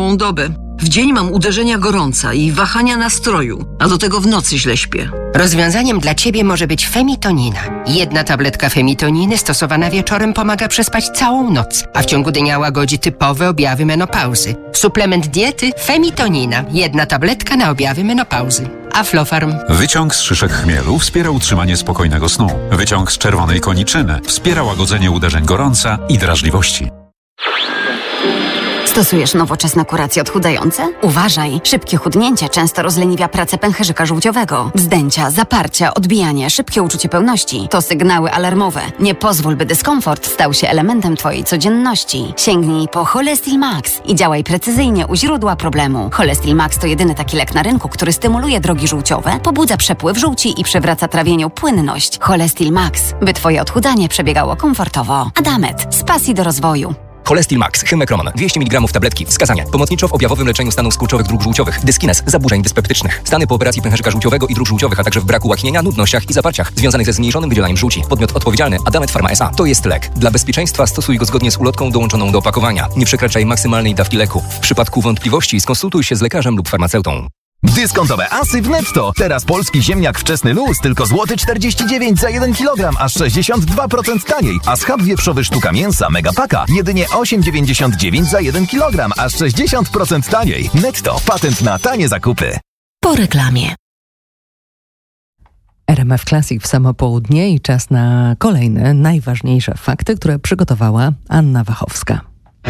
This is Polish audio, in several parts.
całą dobę. W dzień mam uderzenia gorąca i wahania nastroju, a do tego w nocy źle śpię. Rozwiązaniem dla Ciebie może być femitonina. 1 tabletka femitoniny stosowana wieczorem pomaga przespać całą noc, a w ciągu dnia łagodzi typowe objawy menopauzy. Suplement diety femitonina. 1 tabletka na objawy menopauzy. Aflofarm. Wyciąg z szyszek chmielu wspiera utrzymanie spokojnego snu. Wyciąg z czerwonej koniczyny wspiera łagodzenie uderzeń gorąca i drażliwości. Stosujesz nowoczesne kuracje odchudzające? Uważaj! Szybkie chudnięcie często rozleniwia pracę pęcherzyka żółciowego. Wzdęcia, zaparcia, odbijanie, szybkie uczucie pełności to sygnały alarmowe. Nie pozwól, by dyskomfort stał się elementem Twojej codzienności. Sięgnij po Cholestil Max i działaj precyzyjnie u źródła problemu. Cholestil Max to jedyny taki lek na rynku, który stymuluje drogi żółciowe, pobudza przepływ żółci i przywraca trawieniu płynność. Cholestil Max, by Twoje odchudzanie przebiegało komfortowo. Adamet, z pasji do rozwoju. Cholestil Max, Hymekroman, 200 mg tabletki. Wskazania. Pomocniczo w objawowym leczeniu stanów skurczowych dróg żółciowych. Dyskines, zaburzeń dyspeptycznych. Stany po operacji pęcherzyka żółciowego i dróg żółciowych, a także w braku łaknienia, nudnościach i zaparciach związanych ze zmniejszonym wydzielaniem żółci. Podmiot odpowiedzialny Adamet Pharma S.A. To jest lek. Dla bezpieczeństwa stosuj go zgodnie z ulotką dołączoną do opakowania. Nie przekraczaj maksymalnej dawki leku. W przypadku wątpliwości skonsultuj się z lekarzem lub farmaceutą. Dyskontowe asy w Netto. Teraz polski ziemniak wczesny luz tylko złoty 49 za 1 kg, aż 62% taniej. A schab wieprzowy sztuka mięsa Megapaka jedynie 8,99 za 1 kg, aż 60% taniej. Netto. Patent na tanie zakupy. Po reklamie. RMF Classic w samo południe i czas na kolejne, najważniejsze fakty, które przygotowała Anna Wachowska.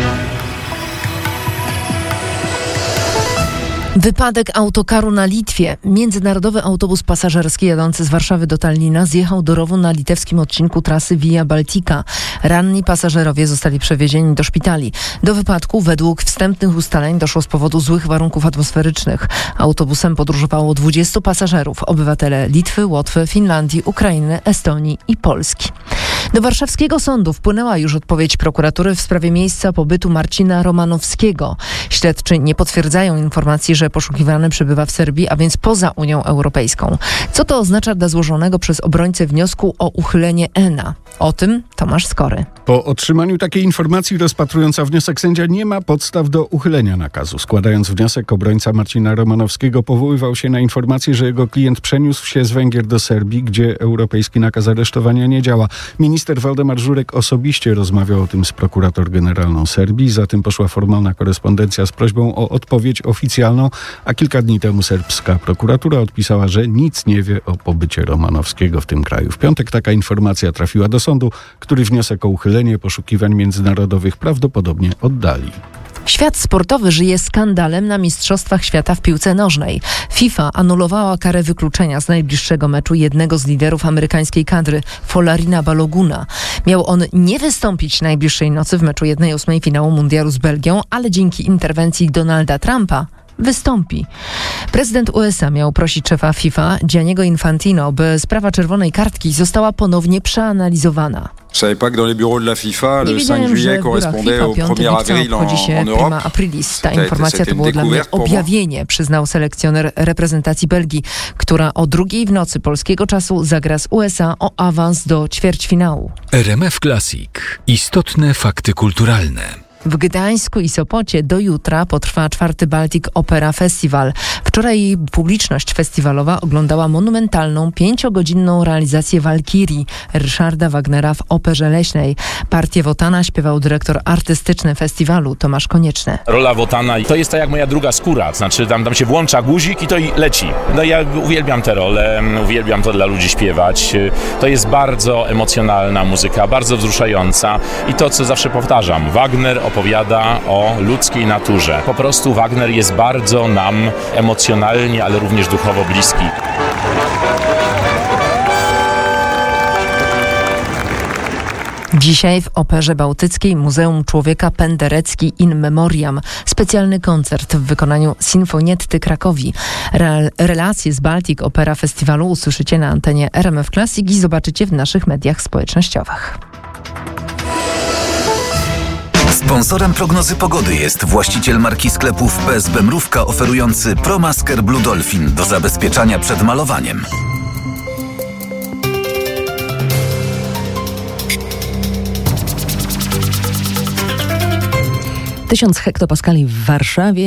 Wypadek autokaru na Litwie. Międzynarodowy autobus pasażerski jadący z Warszawy do Tallina zjechał do rowu na litewskim odcinku trasy Via Baltica. Ranni pasażerowie zostali przewiezieni do szpitali. Do wypadku według wstępnych ustaleń doszło z powodu złych warunków atmosferycznych. Autobusem podróżowało 20 pasażerów, obywatele Litwy, Łotwy, Finlandii, Ukrainy, Estonii i Polski. Do warszawskiego sądu wpłynęła już odpowiedź prokuratury w sprawie miejsca pobytu Marcina Romanowskiego. Śledczy nie potwierdzają informacji, że poszukiwany przebywa w Serbii, a więc poza Unią Europejską. Co to oznacza dla złożonego przez obrońcę wniosku o uchylenie ENA? O tym Tomasz Skory. Po otrzymaniu takiej informacji rozpatrująca wniosek sędzia nie ma podstaw do uchylenia nakazu. Składając wniosek, obrońca Marcina Romanowskiego powoływał się na informację, że jego klient przeniósł się z Węgier do Serbii, gdzie europejski nakaz aresztowania nie działa. Minister Waldemar Żurek osobiście rozmawiał o tym z prokurator generalną Serbii. Za tym poszła formalna korespondencja z prośbą o odpowiedź oficjalną, a kilka dni temu serbska prokuratura odpisała, że nic nie wie o pobycie Romanowskiego w tym kraju. W piątek taka informacja trafiła do sądu, który wniosek o uchylenie poszukiwań międzynarodowych prawdopodobnie oddali. Świat sportowy żyje skandalem na Mistrzostwach Świata w piłce nożnej. FIFA anulowała karę wykluczenia z najbliższego meczu jednego z liderów amerykańskiej kadry, Folarina Baloguna. Miał on nie wystąpić najbliższej nocy w meczu 1/8 finału mundialu z Belgią, ale dzięki interwencji Donalda Trumpa wystąpi. Prezydent USA miał prosić szefa FIFA, Gianniego Infantino, by sprawa czerwonej kartki została ponownie przeanalizowana. Nie wiedziałem, że w biurach FIFA 5 lipca obchodzi się Prima Aprilis. Ta informacja to było dla mnie objawienie, przyznał selekcjoner reprezentacji Belgii, która o 2:00 w nocy polskiego czasu zagra z USA o awans do ćwierćfinału. RMF Classic. Istotne fakty kulturalne. W Gdańsku i Sopocie do jutra potrwa 4. Baltic Opera Festival. Wczoraj publiczność festiwalowa oglądała monumentalną 5-godzinną realizację Walkirii Ryszarda Wagnera w Operze Leśnej. Partię Wotana śpiewał dyrektor artystyczny festiwalu Tomasz Konieczny. Rola Wotana to jest tak jak moja druga skóra, znaczy tam się włącza guzik i to leci. No ja uwielbiam tę rolę, uwielbiam to dla ludzi śpiewać. To jest bardzo emocjonalna muzyka, bardzo wzruszająca i to, co zawsze powtarzam, Wagner opowiada o ludzkiej naturze. Po prostu Wagner jest bardzo nam emocjonalnie, ale również duchowo bliski. Dzisiaj w Operze Bałtyckiej Muzeum Człowieka Penderecki in Memoriam. Specjalny koncert w wykonaniu Sinfonietty Krakowi. Relacje z Baltic Opera Festiwalu usłyszycie na antenie RMF Classic i zobaczycie w naszych mediach społecznościowych. Sponsorem prognozy pogody jest właściciel marki sklepów PSB Mrówka oferujący ProMasker Blue Dolphin do zabezpieczania przed malowaniem. 1000 hektopaskali w Warszawie.